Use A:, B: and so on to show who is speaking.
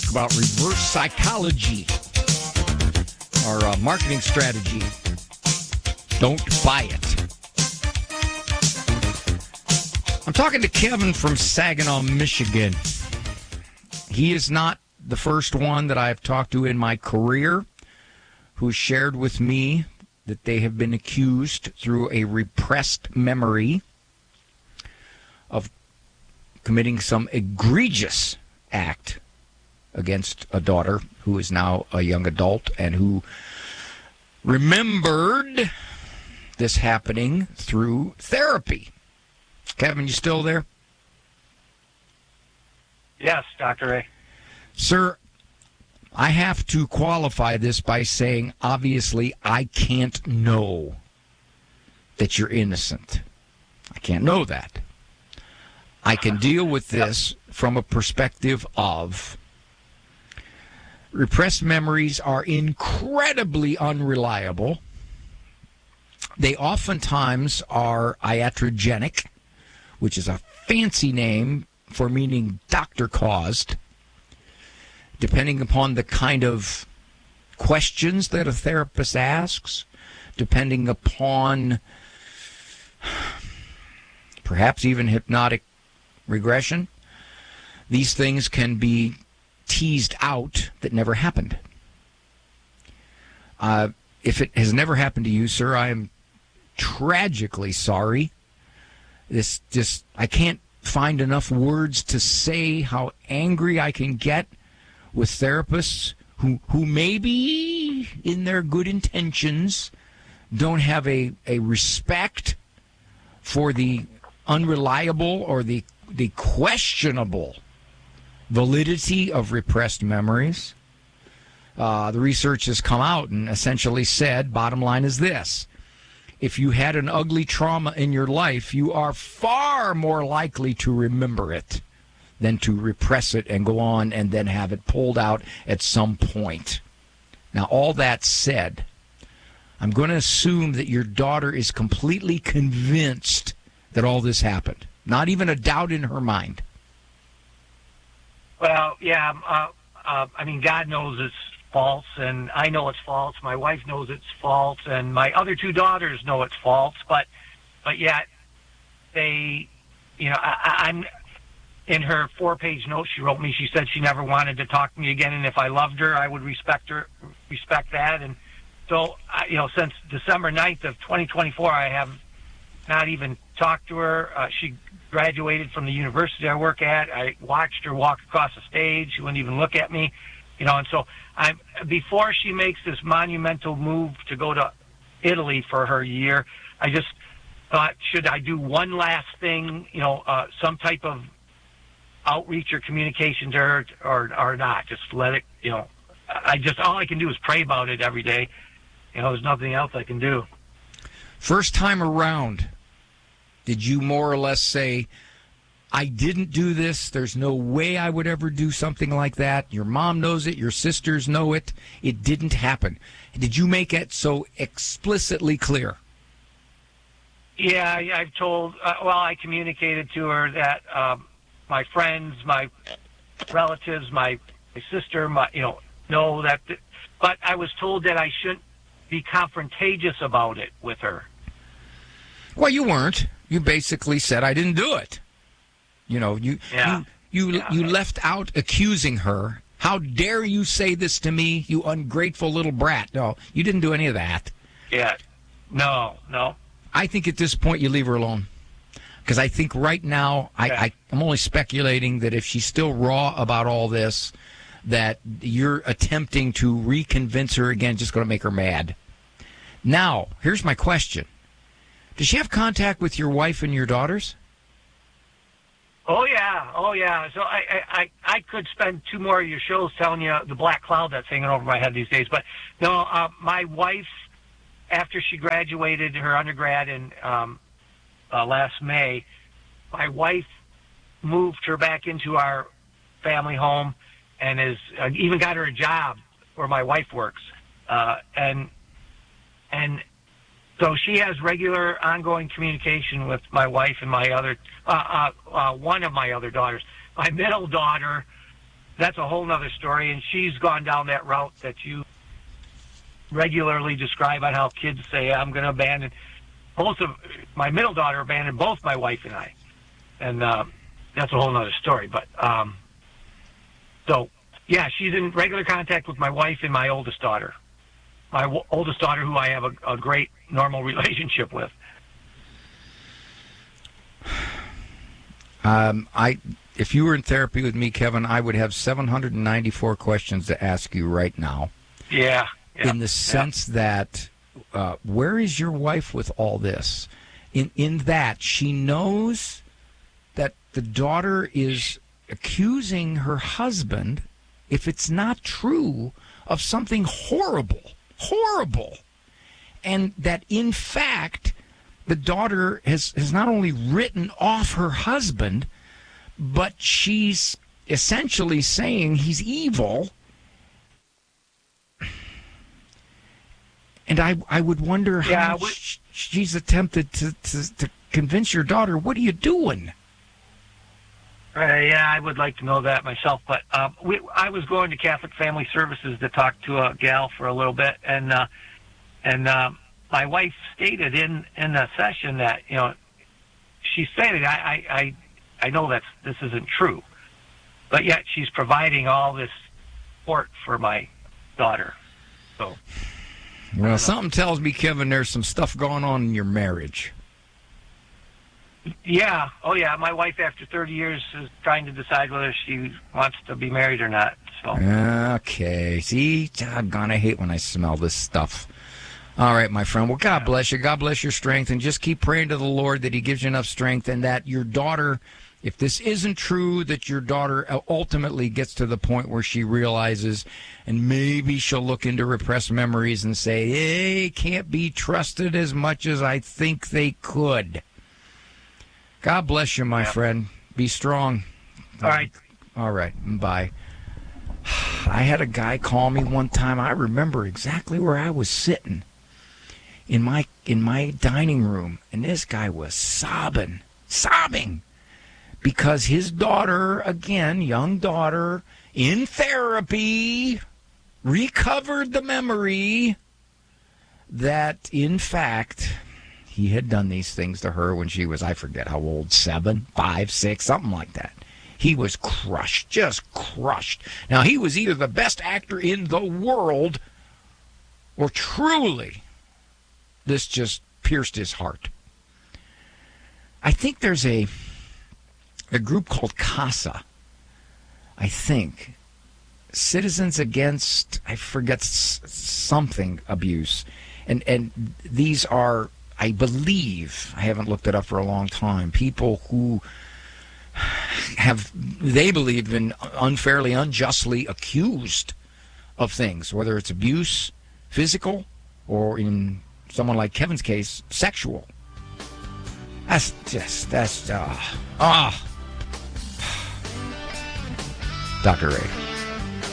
A: talk about reverse psychology, our marketing strategy. Don't buy it. I'm talking to Kevin from Saginaw, Michigan. He is not the first one that I've talked to in my career who shared with me that they have been accused through a repressed memory of committing some egregious act against a daughter who is now a young adult and who remembered this happening through therapy. Kevin, you still there?
B: Yes, Dr. Ray.
A: Sir, I have to qualify this by saying, obviously, I can't know that you're innocent. I can't know that. I can deal with this from a perspective of repressed memories are incredibly unreliable. They oftentimes are iatrogenic, which is a fancy name for meaning doctor-caused, depending upon the kind of questions that a therapist asks, depending upon perhaps even hypnotic regression. These things can be teased out that never happened. If it has never happened to you, sir, I am tragically sorry. I can't find enough words to say how angry I can get with therapists who maybe in their good intentions don't have a respect for the unreliable or the questionable validity of repressed memories. The research has come out and essentially said, bottom line is this: if you had an ugly trauma in your life, you are far more likely to remember it than to repress it and go on and then have it pulled out at some point. Now, all that said, I'm going to assume that your daughter is completely convinced that all this happened. Not even a doubt in her mind.
B: Well, yeah, I mean, God knows it's false, and I know it's false. My wife knows it's false, and my other two daughters know it's false, but yet they, I'm in her 4-page note she wrote me, she said she never wanted to talk to me again, and if I loved her, I would respect that. And so, since December 9th of 2024, I have not even talked to her. She graduated from the university I work at. I watched her walk across the stage. She wouldn't even look at me, and so before she makes this monumental move to go to Italy for her year, I just thought, should I do one last thing, some type of outreach or communication to her, or not? Just let it, all I can do is pray about it every day. There's nothing else I can do.
A: First time around, did you more or less say, I didn't do this, there's no way I would ever do something like that, your mom knows it, your sisters know it, it didn't happen? Did you make it so explicitly clear?
B: Yeah, I've told, I communicated to her that my friends, my relatives, my sister, know that, but I was told that I shouldn't be confrontagious about it with her.
A: Well, you weren't. You basically said, I didn't do it. You left out accusing her. How dare you say this to me, you ungrateful little brat? No, you didn't do any of that.
B: Yeah. No.
A: I think at this point you leave her alone. Because I think right now, I'm only speculating that if she's still raw about all this, that you're attempting to reconvince her again, just going to make her mad. Now, here's my question. Does she have contact with your wife and your daughters?
B: Oh yeah. So I could spend 2 more of your shows telling you the black cloud that's hanging over my head these days. But no, my wife, after she graduated her undergrad in last May, my wife moved her back into our family home and has even got her a job where my wife works. And so she has regular ongoing communication with my wife and my other, one of my other daughters. My middle daughter that's a whole nother story. And she's gone down that route that you regularly describe on how kids say, I'm going to abandon. Both of my middle daughter abandoned both my wife and I. And that's a whole nother story. But so, yeah, she's in regular contact with my wife and my oldest daughter. My oldest daughter, who I have a great, normal relationship with.
A: If you were in therapy with me, Kevin, I would have 794 questions to ask you right now.
B: Yeah.
A: In the sense that, where is your wife with all this? In that she knows that the daughter is accusing her husband, if it's not true, of something horrible, and that in fact the daughter has not only written off her husband, but she's essentially saying he's evil. And I would wonder how she's attempted to convince your daughter, what are you doing?
B: Yeah, I would like to know that myself. But I was going to Catholic Family Services to talk to a gal for a little bit, and my wife stated in the session that, you know, she stated, I know this isn't true, but yet she's providing all this support for my daughter. So,
A: well, something tells me, Kevin, there's some stuff going on in your marriage.
B: Yeah. Oh, yeah. My wife, after 30 years, is trying to decide whether she wants to be married or not. So.
A: Okay. See, doggone, I hate when I smell this stuff. All right, my friend. Well, God bless you. God bless your strength. And just keep praying to the Lord that he gives you enough strength, and that your daughter, if this isn't true, that your daughter ultimately gets to the point where she realizes, and maybe she'll look into repressed memories and say, hey, can't be trusted as much as I think they could. God bless you, my friend. Be strong.
B: All right.
A: All right. Bye. I had a guy call me one time. I remember exactly where I was sitting in my dining room, and this guy was sobbing because his daughter, again, young daughter, in therapy, recovered the memory that, in fact, he had done these things to her when she was, I forget how old, 7, 5, 6, something like that. He was crushed, just crushed. Now, he was either the best actor in the world or truly this just pierced his heart. I think there's a group called CASA, I think, Citizens Against, I forget, something abuse. And these are, I believe, I haven't looked it up for a long time, people who have, they believe, been unfairly, unjustly accused of things, whether it's abuse, physical, or in someone like Kevin's case, sexual. Dr. Ray.